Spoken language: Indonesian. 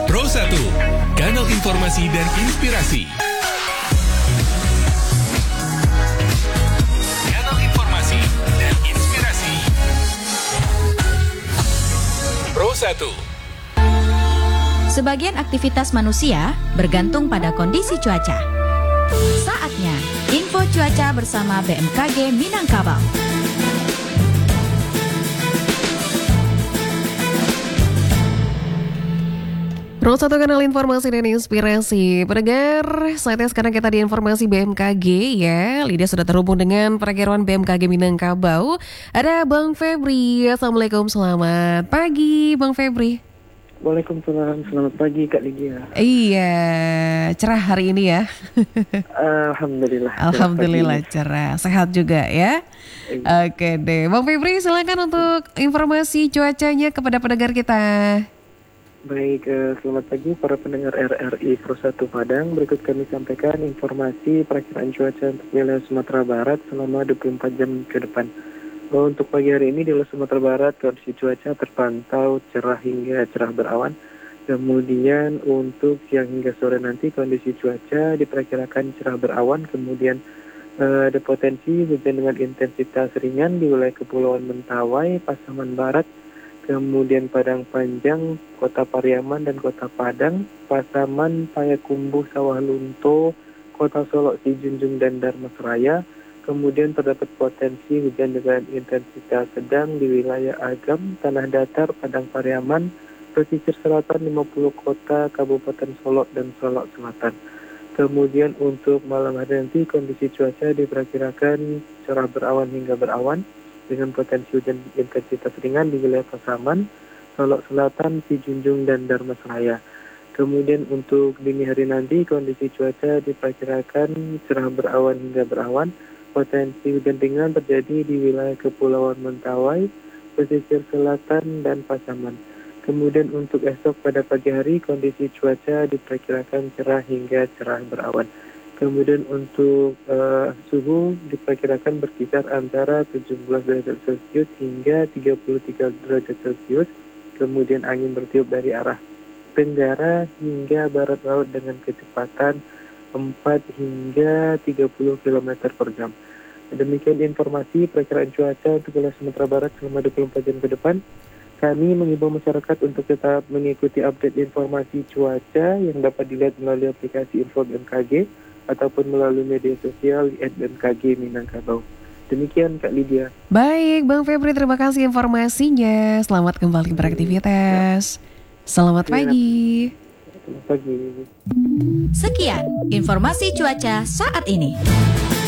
Pro 1, kanal informasi dan inspirasi. Kanal informasi dan inspirasi. Pro 1. Sebagian aktivitas manusia bergantung pada kondisi cuaca. Saatnya info cuaca bersama BMKG Minangkabau. Pro 1 kanal informasi dan inspirasi. Pendengar, saatnya sekarang kita di informasi BMKG ya. Lydia sudah terhubung dengan Perkiraan BMKG Minangkabau. Ada Bang Febri. Assalamualaikum, selamat pagi Bang Febri. Waalaikumsalam, selamat pagi Kak Lydia. Iya, cerah hari ini ya. Alhamdulillah. Alhamdulillah cerah, sehat juga ya. Oke deh, Bang Febri silakan untuk informasi cuacanya kepada pendengar kita. Baik, selamat pagi para pendengar RRI Pro 1 Padang. Berikut kami sampaikan informasi perakiraan cuaca untuk wilayah Sumatera Barat selama 24 jam ke depan. Untuk pagi hari ini di wilayah Sumatera Barat, kondisi cuaca terpantau cerah hingga cerah berawan. Kemudian untuk siang hingga sore nanti kondisi cuaca diperkirakan cerah berawan. Kemudian ada potensi hujan dengan intensitas ringan di wilayah Kepulauan Mentawai, Pasaman Barat, kemudian Padang Panjang, Kota Pariaman dan Kota Padang, Pasaman, Payakumbuh, Sawah Lunto, Kota Solok, Sijunjung dan Dharmasraya. Kemudian terdapat potensi hujan dengan intensitas sedang di wilayah Agam, Tanah Datar, Padang Pariaman, pesisir selatan 50 kota Kabupaten Solok dan Solok Selatan. Kemudian untuk malam hari nanti kondisi cuaca diperkirakan cerah berawan hingga berawan dengan potensi hujan intensitas ringan di wilayah Pasaman, Solok Selatan, Sijunjung dan Dharmasraya. Kemudian untuk dini hari nanti kondisi cuaca diperkirakan cerah berawan hingga berawan. Potensi hujan ringan terjadi di wilayah Kepulauan Mentawai, pesisir selatan dan Pasaman. Kemudian untuk esok pada pagi hari kondisi cuaca diperkirakan cerah hingga cerah berawan. Kemudian untuk suhu diperkirakan berkisar antara 17 derajat Celcius hingga 33 derajat Celcius. Kemudian angin bertiup dari arah tenggara hingga barat laut dengan kecepatan 4 hingga 30 km per jam. Demikian informasi perakiraan cuaca untuk wilayah Sumatera Barat selama 24 jam ke depan. Kami mengimbau masyarakat untuk tetap mengikuti update informasi cuaca yang dapat dilihat melalui aplikasi Info BMKG ataupun melalui media sosial di @BMKG Minangkabau. Demikian Kak Lydia. Baik Bang Febri, terima kasih informasinya. Selamat kembali beraktivitas. Selamat pagi. Selamat pagi. Sekian informasi cuaca saat ini.